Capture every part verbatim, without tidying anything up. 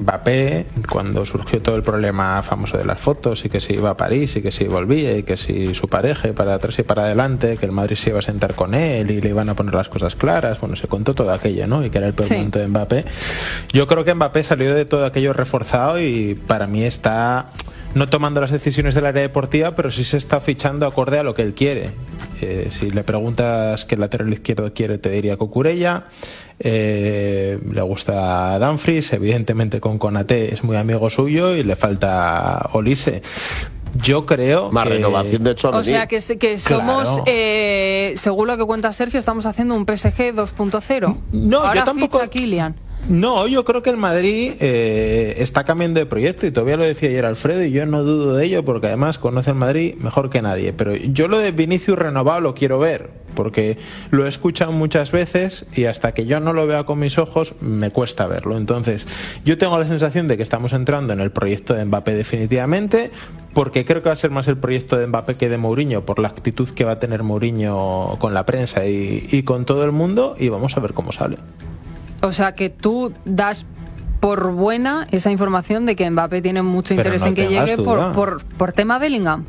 Mbappé, cuando surgió todo el problema famoso de las fotos y que si iba a París y que si volvía y que si su pareja para atrás y para adelante, que el Madrid se iba a sentar con él y le iban a poner las cosas claras, bueno, se contó todo aquello, ¿no? Y que era el peor momento de Mbappé. Yo creo que Mbappé salió de todo aquello reforzado y para mí está no tomando las decisiones del área deportiva, pero sí se está fichando acorde a lo que él quiere. Eh, si le preguntas qué lateral izquierdo quiere, te diría Cucurella. Eh, le gusta Dumfries, evidentemente con Konaté es muy amigo suyo y le falta Olise. Yo creo más que... renovación de Tchouaméni. O sea que, que somos, Claro. eh, según lo que cuenta Sergio, estamos haciendo un P S G dos punto cero. No, Ahora yo tampoco... ficha Kylian. No, yo creo que el Madrid eh, está cambiando de proyecto y todavía lo decía ayer Alfredo y yo no dudo de ello porque además conoce el Madrid mejor que nadie, pero yo lo de Vinicius renovado lo quiero ver porque lo he escuchado muchas veces y hasta que yo no lo vea con mis ojos me cuesta verlo. Entonces yo tengo la sensación de que estamos entrando en el proyecto de Mbappé definitivamente, porque creo que va a ser más el proyecto de Mbappé que de Mourinho por la actitud que va a tener Mourinho con la prensa y, y con todo el mundo, y vamos a ver cómo sale. O sea que tú das por buena esa información de que Mbappé tiene mucho interés no en que tengas llegue duda. por, por, por tema Bellingham.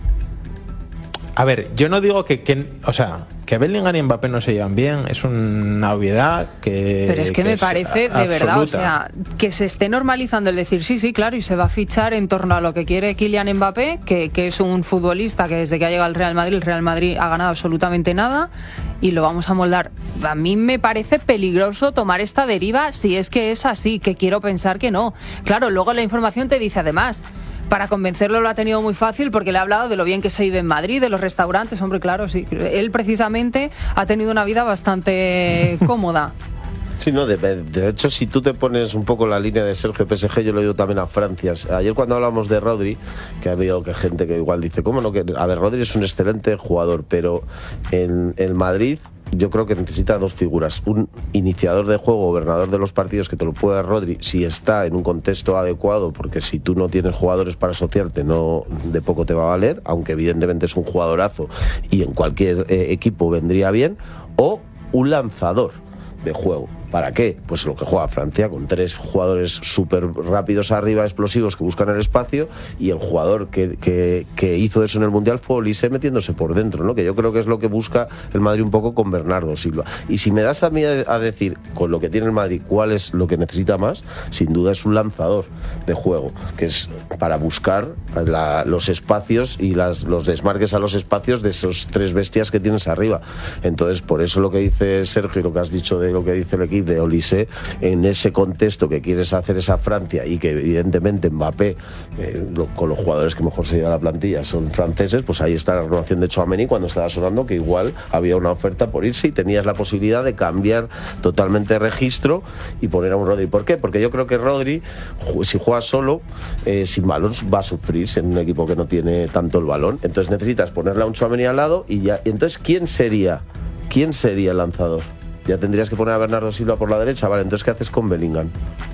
A ver, yo no digo que, que o sea, que Bellingham y Mbappé no se llevan bien, es una obviedad que... Pero es que, que me es parece, a, de verdad, absoluta. o sea, que se esté normalizando el decir sí, sí, claro, y se va a fichar en torno a lo que quiere Kylian Mbappé, que, que es un futbolista que desde que ha llegado al Real Madrid, el Real Madrid ha ganado absolutamente nada, y lo vamos a moldar. A mí me parece peligroso tomar esta deriva si es que es así, que quiero pensar que no. Claro, luego la información te dice además... Para convencerlo lo ha tenido muy fácil porque le ha hablado de lo bien que se vive en Madrid, de los restaurantes, hombre, claro, sí. Él precisamente ha tenido una vida bastante cómoda. Sí, no, de, de hecho, si tú te pones un poco la línea de Sergio P S G, yo lo digo también a Francia. Ayer cuando hablamos de Rodri, que ha habido que gente que igual dice, ¿cómo no? Que, a ver, Rodri es un excelente jugador, pero en el Madrid yo creo que necesita dos figuras. Un iniciador de juego, gobernador de los partidos, que te lo puede dar Rodri si está en un contexto adecuado, porque si tú no tienes jugadores para asociarte, no de poco te va a valer, aunque evidentemente es un jugadorazo y en cualquier eh, equipo vendría bien. O un lanzador de juego. ¿Para qué? Pues lo que juega Francia, con tres jugadores súper rápidos arriba, explosivos, que buscan el espacio, y el jugador que, que, que hizo eso en el Mundial fue Olise metiéndose por dentro, ¿no? Que yo creo que es lo que busca el Madrid un poco con Bernardo Silva. Y si me das a mí a, a decir, con lo que tiene el Madrid, cuál es lo que necesita más, sin duda es un lanzador de juego, que es para buscar la, los espacios y las, los desmarques a los espacios de esos tres bestias que tienes arriba. Entonces, por eso lo que dice Sergio y lo que has dicho de lo que dice el equipo de Olise, en ese contexto que quieres hacer esa Francia y que evidentemente Mbappé, eh, lo, con los jugadores que mejor se lleva la plantilla son franceses, pues ahí está la renovación de Tchouaméni, cuando estaba sonando que igual había una oferta por irse y tenías la posibilidad de cambiar totalmente de registro y poner a un Rodri. ¿Por qué? Porque yo creo que Rodri, si juega solo, eh, sin balón, va a sufrir en un equipo que no tiene tanto el balón. Entonces necesitas ponerle a un Tchouaméni al lado y ya. Entonces, ¿quién sería? ¿Quién sería el lanzador? Ya tendrías que poner a Bernardo Silva por la derecha, vale, entonces ¿qué haces con Bellingham?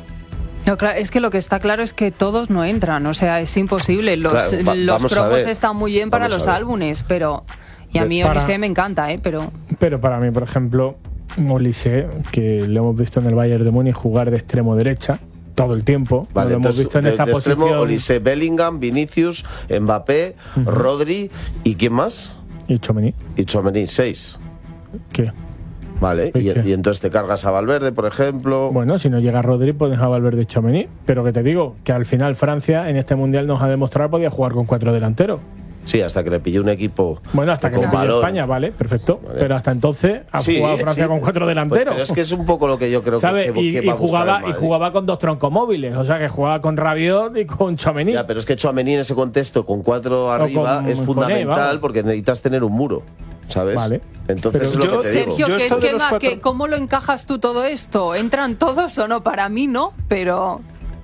No, claro, es que lo que está claro es que todos no entran, o sea, es imposible. Los, claro, va, los promos están muy bien para vamos los álbumes, pero... Y a mí para, Olise me encanta, ¿eh? Pero... Pero para mí, por ejemplo, Olise, que lo hemos visto en el Bayern de Múnich jugar de extremo derecha todo el tiempo, vale, lo hemos entonces, visto en de, esta de posición. Extremo, Olise, Bellingham, Vinicius, Mbappé, uh-huh. Rodri, ¿y quién más? Y Tchouaméni. Y Tchouaméni, seis. ¿Qué? Vale, y, y entonces te cargas a Valverde, por ejemplo. Bueno, si no llega Rodri, pones a Valverde y Tchouaméni. Pero que te digo, que al final Francia en este Mundial nos ha demostrado que podía jugar con cuatro delanteros. Sí, hasta que le pilló un equipo. Bueno, hasta que le pilló España, vale, perfecto. Vale. Pero hasta entonces ha sí, jugado Francia sí. con cuatro delanteros. Pues, pero es que es un poco lo que yo creo ¿sabes? que, que, y, que y, va a jugaba, y jugaba con dos troncomóviles, o sea que jugaba con Rabiot y con Tchouaméni. Ya, pero es que Tchouaméni en ese contexto, con cuatro arriba, con, es fundamental él, porque necesitas tener un muro, ¿sabes? Vale. Entonces pero es lo yo, que te Sergio, digo. ¿qué esquema, cuatro... que, ¿cómo lo encajas tú todo esto? ¿Entran todos o no? Para mí no, pero...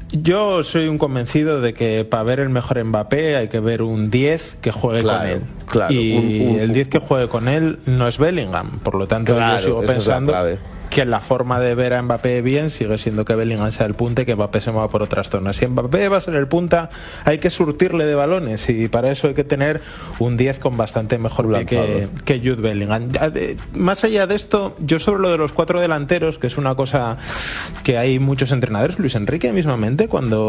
Yo soy un convencido de que para ver el mejor Mbappé hay que ver un diez que juegue claro, con él. Claro, y un, un, el diez que juegue con él no es Bellingham. Por lo tanto, claro, yo sigo pensando que la forma de ver a Mbappé bien sigue siendo que Bellingham sea el punta y que Mbappé se mueva por otras zonas. Si Mbappé va a ser el punta, hay que surtirle de balones y para eso hay que tener un diez con bastante mejor pie que, que Jude Bellingham. Más allá de esto, yo sobre lo de los cuatro delanteros, que es una cosa que hay muchos entrenadores, Luis Enrique mismamente, cuando